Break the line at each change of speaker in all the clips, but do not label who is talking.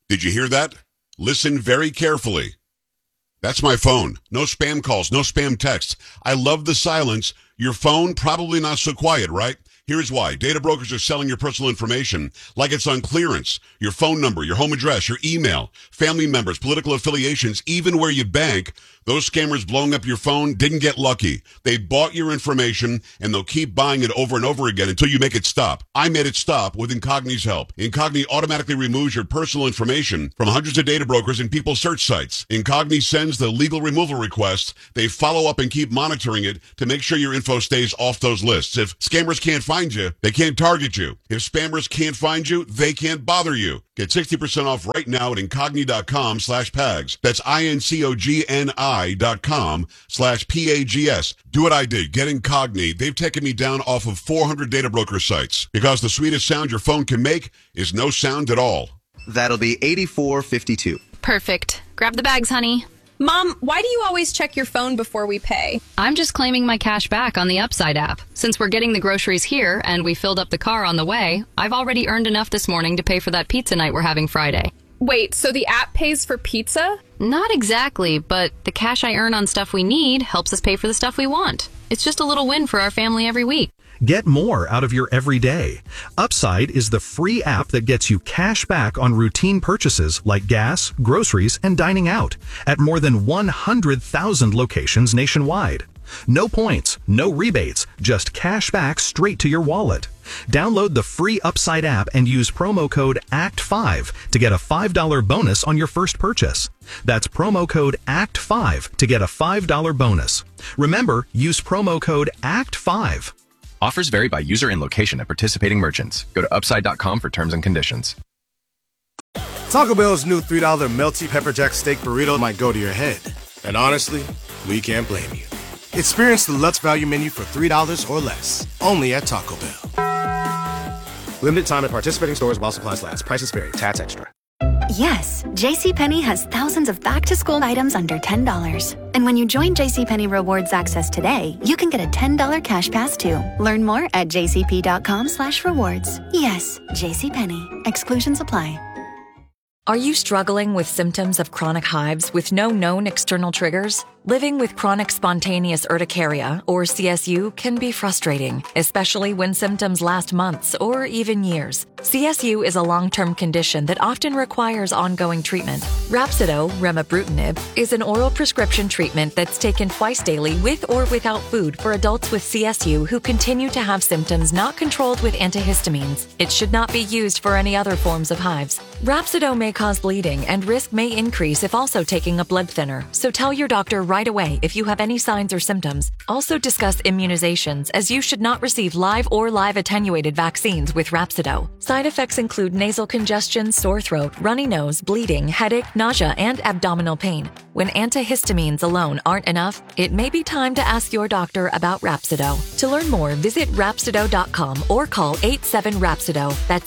Did you hear that? Listen very carefully. That's my phone. No spam calls, no spam texts. I love the silence. Your phone, probably not so quiet, right? Here's why. Data brokers are selling your personal information like it's on clearance. Your phone number, your home address, your email, family members, political affiliations, even where you bank. Those scammers blowing up your phone didn't get lucky. They bought your information, and they'll keep buying it over and over again until you make it stop. I made it stop with Incogni's help. Incogni automatically removes your personal information from hundreds of data brokers and people's search sites. Incogni sends the legal removal request. They follow up and keep monitoring it to make sure your info stays off those lists. If scammers can't find you, they can't target you. If spammers can't find you, they can't bother you. Get 60% off right now at Incogni.com/PAGS. That's INCOGNI.com/PAGS. Do what I did. Get Incogni. They've taken me down off of 400 data broker sites because the sweetest sound your phone can make is no sound at all.
That'll be $84.52.
Perfect. Grab the bags, honey.
Mom, why do you always check your phone before we pay?
I'm just claiming my cash back on the Upside app. Since we're getting the groceries here and we filled up the car on the way, I've already earned enough this morning to pay for that pizza night we're having Friday.
Wait, so the app pays for pizza?
Not exactly, but the cash I earn on stuff we need helps us pay for the stuff we want. It's just a little win for our family every week.
Get more out of your everyday. Upside is the free app that gets you cash back on routine purchases like gas, groceries, and dining out at more than 100,000 locations nationwide. No points, no rebates, just cash back straight to your wallet. Download the free Upside app and use promo code ACT5 to get a $5 bonus on your first purchase. That's promo code ACT5 to get a $5 bonus. Remember, use promo code ACT5.
Offers vary by user and location at participating merchants. Go to upside.com for terms and conditions.
Taco Bell's new $3 melty pepper jack steak burrito might go to your head. And honestly, we can't blame you. Experience the Lutz Value Menu for $3 or less, only at Taco Bell. Limited time at participating stores while supplies last. Prices vary. Tats extra.
Yes, JCPenney has thousands of back-to-school items under $10. And when you join JCPenney Rewards Access today, you can get a $10 cash pass too. Learn more at jcp.com/rewards. Yes, JCPenney. Exclusions apply.
Are you struggling with symptoms of chronic hives with no known external triggers? Living with chronic spontaneous urticaria, or CSU, can be frustrating, especially when symptoms last months or even years. CSU is a long-term condition that often requires ongoing treatment. Rhapsido, remibrutinib, is an oral prescription treatment that's taken twice daily with or without food for adults with CSU who continue to have symptoms not controlled with antihistamines. It should not be used for any other forms of hives. Rhapsido may cause bleeding and risk may increase if also taking a blood thinner, so tell your doctor right away if you have any signs or symptoms. Also discuss immunizations, as you should not receive live or live attenuated vaccines with Rhapsido. Side effects include nasal congestion, sore throat, runny nose, bleeding, headache, nausea, and abdominal pain. When antihistamines alone aren't enough, it may be time to ask your doctor about Rhapsido. To learn more, visit Rhapsido.com or call 87-RHAPSIDO. That's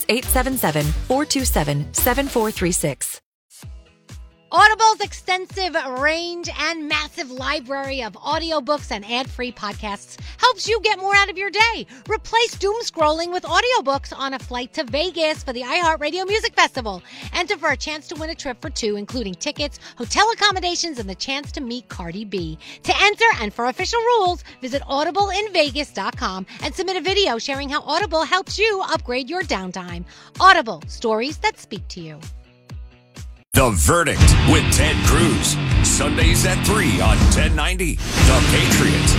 877-427-7436.
Audible's extensive range and massive library of audiobooks and ad-free podcasts helps you get more out of your day. Replace doom scrolling with audiobooks on a flight to Vegas for the iHeartRadio Music Festival. Enter for a chance to win a trip for two, including tickets, hotel accommodations, and the chance to meet Cardi B. To enter and for official rules, visit audibleinvegas.com and submit a video sharing how Audible helps you upgrade your downtime. Audible, stories that speak to you.
The Verdict with Ted Cruz. Sundays at 3 on 1090. The Patriot.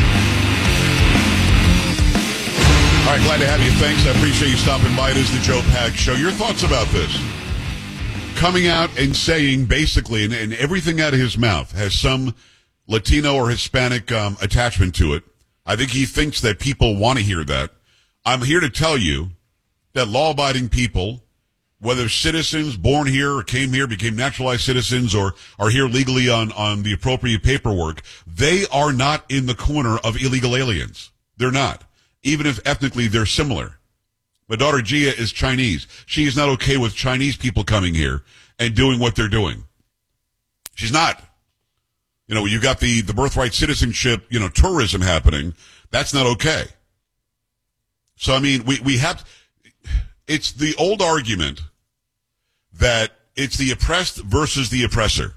All right, glad to have you. Thanks. I appreciate you stopping by. It is the Joe Pags Show. Your thoughts about this? Coming out and saying, basically, and everything out of his mouth has some Latino or Hispanic attachment to it. I think he thinks that people want to hear that. I'm here to tell you that law-abiding people, whether citizens born here or came here, became naturalized citizens, or are here legally on the appropriate paperwork, they are not in the corner of illegal aliens. They're not. Even if ethnically they're similar. My daughter Gia is Chinese. She is not okay with Chinese people coming here and doing what they're doing. She's not. You know, you got the birthright citizenship, tourism happening. That's not okay. So, I mean, we have, it's the old argument that it's the oppressed versus the oppressor.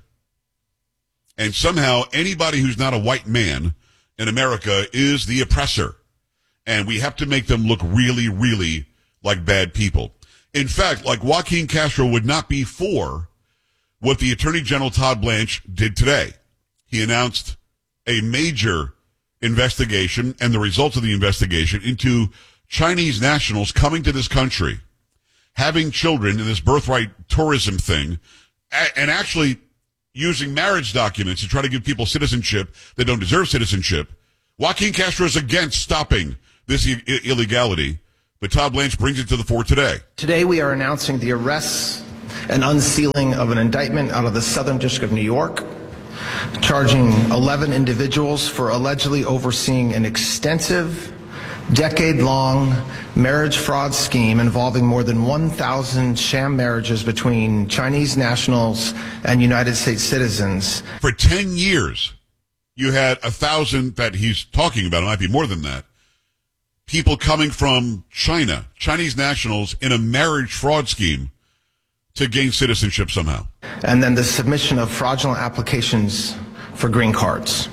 And somehow anybody who's not a white man in America is the oppressor. And we have to make them look really, really like bad people. In fact, like Joaquin Castro would not be for what the Attorney General Todd Blanche did today. He announced a major investigation and the results of the investigation into Chinese nationals coming to this country, having children in this birthright tourism thing, and actually using marriage documents to try to give people citizenship that don't deserve citizenship. Joaquin Castro is against stopping this illegality, but Todd Blanche brings it to the fore today.
Today we are announcing the arrests and unsealing of an indictment out of the Southern District of New York, charging 11 individuals for allegedly overseeing an extensive, decade-long marriage fraud scheme involving more than 1,000 sham marriages between Chinese nationals and United States citizens.
For 10 years, you had 1,000 that he's talking about, it might be more than that, people coming from China, Chinese nationals, in a marriage fraud scheme to gain citizenship somehow.
And then the submission of fraudulent applications for green cards.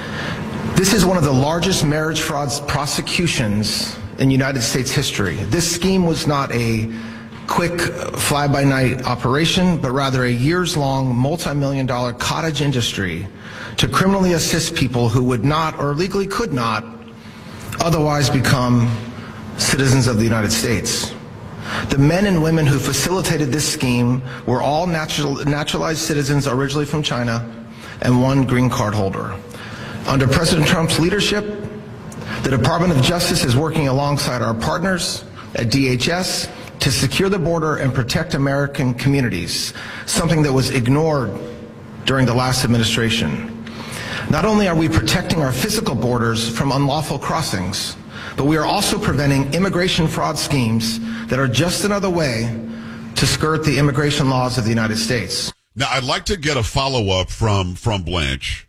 This is one of the largest marriage fraud prosecutions in United States history. This scheme was not a quick fly-by-night operation, but rather a years-long, multi-million-dollar cottage industry to criminally assist people who would not or legally could not otherwise become citizens of the United States. The men and women who facilitated this scheme were all naturalized citizens originally from China and one green card holder. Under President Trump's leadership, the Department of Justice is working alongside our partners at DHS to secure the border and protect American communities, something that was ignored during the last administration. Not only are we protecting our physical borders from unlawful crossings, but we are also preventing immigration fraud schemes that are just another way to skirt the immigration laws of the United States.
Now, I'd like to get a follow-up from Blanche,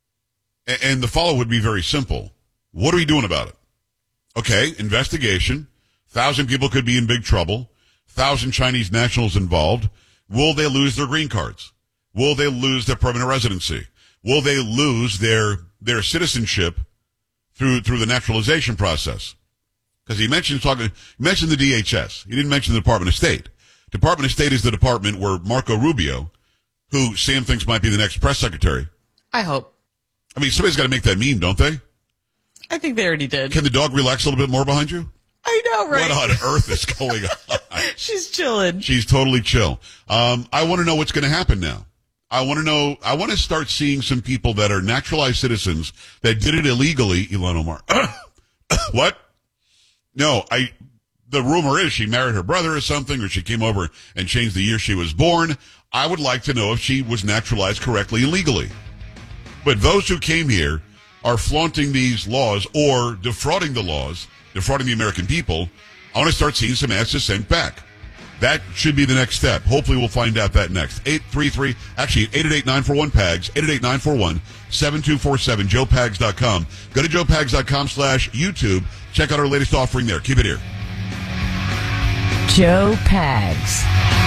and the follow would be very simple. What are we doing about it? Okay, investigation. 1,000 people could be in big trouble. 1,000 Chinese nationals involved. Will they lose their green cards? Will they lose their permanent residency? Will they lose their citizenship through the naturalization process? Because he mentioned the DHS. He didn't mention the Department of State. Department of State is the department where Marco Rubio, who Sam thinks might be the next press secretary.
I hope.
I mean, somebody's got to make that meme, don't they?
I think they already did.
Can the dog relax a little bit more behind you?
I know, right?
What on earth is going on?
She's chilling.
She's totally chill. I want to know what's going to happen now. I want to start seeing some people that are naturalized citizens that did it illegally, Ilhan Omar. What? No, the rumor is she married her brother or something, or she came over and changed the year she was born. I would like to know if she was naturalized correctly and legally. But those who came here are flaunting these laws or defrauding the laws, defrauding the American people. I want to start seeing some asses sent back. That should be the next step. Hopefully we'll find out that next. 888-941-PAGS, 888-941-7247, joepags.com. Go to joepags.com/YouTube. Check out our latest offering there. Keep it here.
Joe Pags.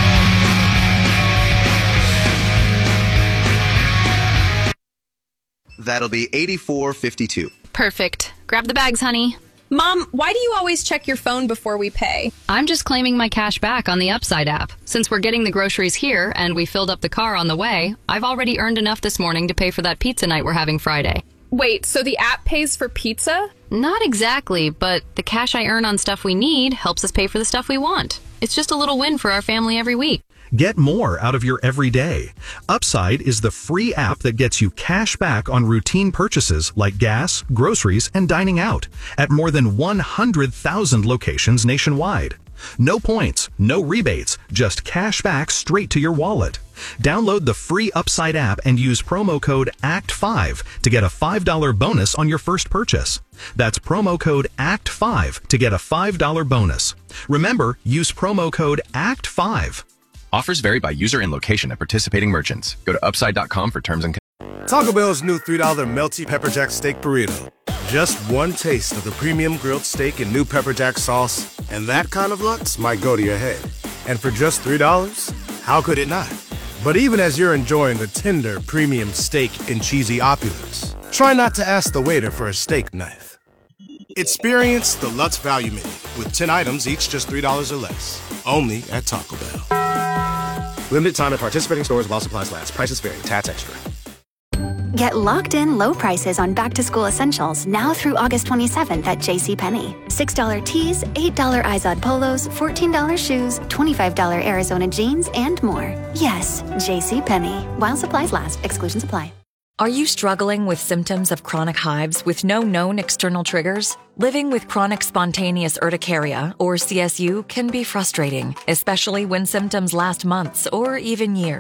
That'll be 84.52.
Perfect. Grab the bags, honey.
Mom, why do you always check your phone before we pay?
I'm just claiming my cash back on the Upside app. Since we're getting the groceries here and we filled up the car on the way, I've already earned enough this morning to pay for that pizza night we're having Friday.
Wait, so the app pays for pizza?
Not exactly, but the cash I earn on stuff we need helps us pay for the stuff we want. It's just a little win for our family every week.
Get more out of your everyday. Upside is the free app that gets you cash back on routine purchases like gas, groceries, and dining out at more than 100,000 locations nationwide. No points, no rebates, just cash back straight to your wallet. Download the free Upside app and use promo code ACT5 to get a $5 bonus on your first purchase. That's promo code ACT5 to get a $5 bonus. Remember, use promo code ACT5.
Offers vary by user and location at participating merchants. Go to upside.com for terms and conditions.
Taco Bell's new $3 Melty Pepper Jack Steak Burrito. Just one taste of the premium grilled steak and new pepper jack sauce, and that kind of lux might go to your head. And for just $3, How could it not? But even as you're enjoying the tender, premium steak and cheesy opulence, try not to ask the waiter for a steak knife. Experience the Lutz Value Menu with 10 items, each just $3 or less. Only at Taco Bell.
Limited time at participating stores while supplies last. Prices vary. Tax extra.
Get locked-in low prices on back-to-school essentials now through August 27th at JCPenney. $6 tees, $8 Izod polos, $14 shoes, $25 Arizona jeans, and more. Yes, JCPenney. While supplies last. Exclusions apply.
Are you struggling with symptoms of chronic hives with no known external triggers? Living with chronic spontaneous urticaria, or CSU, can be frustrating, especially when symptoms last months or even years.